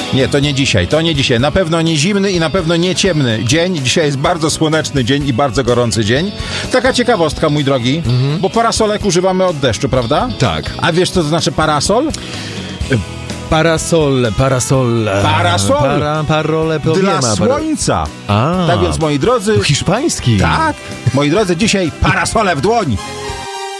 Nie, to nie dzisiaj. Na pewno nie zimny i na pewno nie ciemny dzień. Dzisiaj jest bardzo słoneczny dzień i bardzo gorący dzień. Taka ciekawostka, mój drogi, bo parasolek używamy od deszczu, prawda? Tak. A wiesz, co to znaczy parasol? Parole Dla słońca. Tak więc, moi drodzy... Hiszpański. Tak, moi drodzy, dzisiaj parasole w dłoń.